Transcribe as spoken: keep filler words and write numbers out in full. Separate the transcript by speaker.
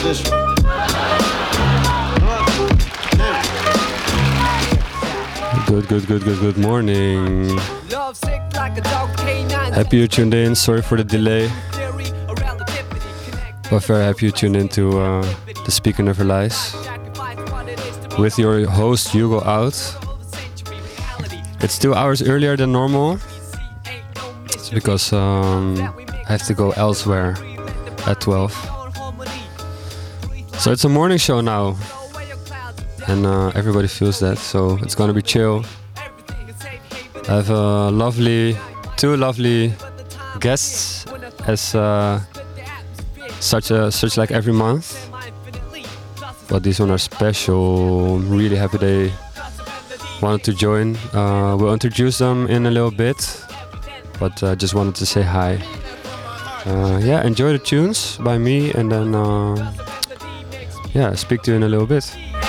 Speaker 1: Good, good, good, good, good morning. Happy you tuned in. Sorry for the delay. But very happy you tuned in to uh, The Speaker Never Lies. With your host Hugo Out. It's two hours earlier than normal. It's because um, I have to go elsewhere at twelve. So it's a morning show now. And uh, everybody feels that, so it's gonna be chill. I have a lovely, two lovely guests, as uh, such a such like every month. But these one are special. I'm really happy they wanted to join. Uh, we'll introduce them in a little bit, but I uh, just wanted to say hi. Uh, yeah, enjoy the tunes by me, and then uh, yeah, speak to you in a little bit.